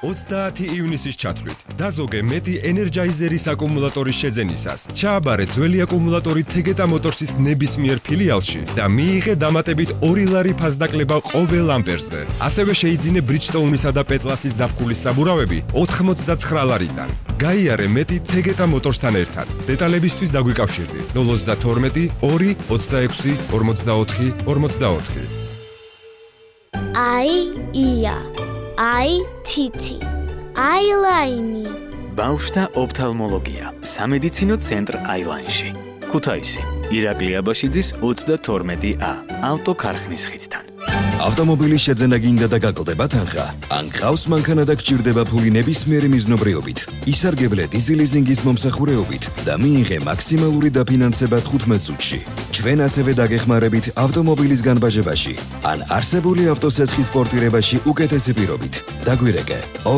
30 ივნისის ჩათვლით. დაზოგე მეტი ენერჯაიზერის აკუმულატორის შეძენისას. ჩააბარე ძველი აკუმულატორი Tegeta Motorsის ნებისმიერ ფილიალში და მიიღე დამატებით 2 ლარი ფასდაკლება ყოველ ამპერზე. ასევე შეიძინე Bridgestone-ისა და Petlas-ის ზაფხულის საბურავები 89 ლარიდან. გაიარე მეტი Tegeta Motors-თან ერთად. დეტალებისთვის დაგვიკავშირდი 032 2 26 44 44. ია თითი აილაინი ბავშვთა ოფთალმოლოგია სამედიცინო ცენტრ აილაინში ქუთაისი ირაკლი აბაშიძის 32A ავტოქარხნის ხიდთან ავტომობილის შეძენა გინდა და გაკლდება თანხა ან გყავს მანქანა და გჭირდება ფული ნებისმიერი მიზნობრიობით ისარგებლე დიზელიზინგის მომსახურეობით და მიიღე მაქსიმალური დაფინანსება 15 წუთში ჩვენ ასევე დაგეხმარებით ავტომობილის განბაჟებაში ან არსებული ავტოსესხის პორტირებაში უკეთესი პირობით დაგვირეკე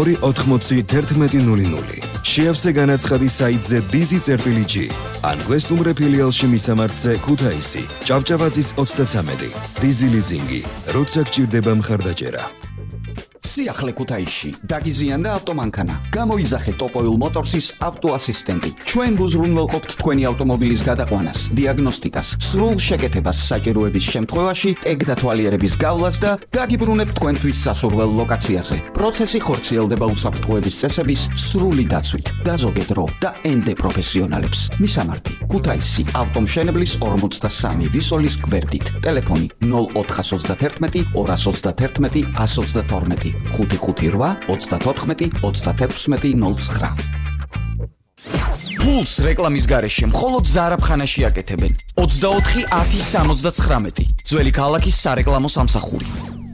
2801100 შეავსე განაცხადი საიტზე dizi.g ან გვესტუმრე ფილიალში მისამართზე ქუთაისი ჭავჭავაძის 33 დიზელიზინგი როცა გჭირდება მხარდაჭერა სიახლე ქუთაისში დაგიზიანდა ავტომანქანა გამოიძახე ტოპოილ მოტორსის ავტოასისტენტი ჩვენ გუზრუნველყოფთ თქვენი ავტომობილის გადაყვანას დიაგნოსტიკას სრულ შეკეთებას საჭიროების შემთხვევაში ტეგ დათვალიერების გავლას და დაგიბრუნებთ თქვენთვის სასურველ ლოკაციაზე პროცესი ხორციელდება უსაფრთხოების წესების სრული დაცვით დაზოგე დრო და ენდე პროფესიონალებს მისამართი ქუთაისი ავტომშენებლის 43 ვისოლის გვერდით ტელეფონი 0431 231 122 558-34-36-09. ფულს რეკლამის გარეშე მხოლოდ ზარაფხანაში აკეთებენ. 24-10-79. ძველი ქალაქის სარეკლამო სამსახური.